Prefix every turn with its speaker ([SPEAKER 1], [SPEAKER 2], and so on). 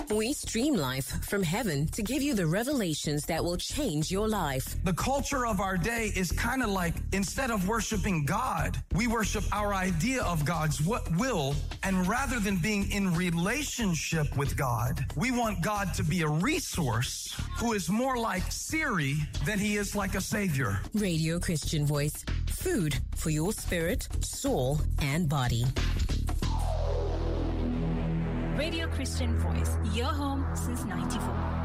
[SPEAKER 1] We stream life from heaven to give you the revelations that will change your life.
[SPEAKER 2] The culture of our day is kind of like, instead of worshiping God, we worship our idea of God's will. And rather than being in relationship with God, we want God to be a resource who is more like Siri than he is like a savior.
[SPEAKER 1] Radio Christian Voice. Food for your spirit, soul, and body.
[SPEAKER 3] Radio Christian Voice, your home since 94.